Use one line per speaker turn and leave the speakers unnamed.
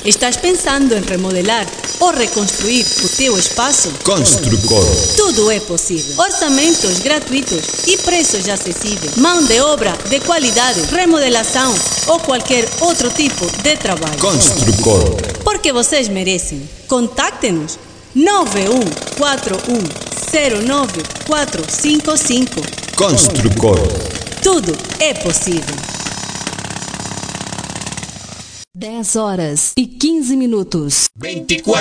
Estás pensando em remodelar ou reconstruir o teu espaço?
Construcor.
Tudo é possível. Orçamentos gratuitos e preços acessíveis. Mão de obra de qualidade, remodelação ou qualquer outro tipo de trabalho.
Construcor.
Porque vocês merecem. Contacte-nos 9141095455.
Construcor.
Tudo é possível.
10 horas e 15 minutos.
24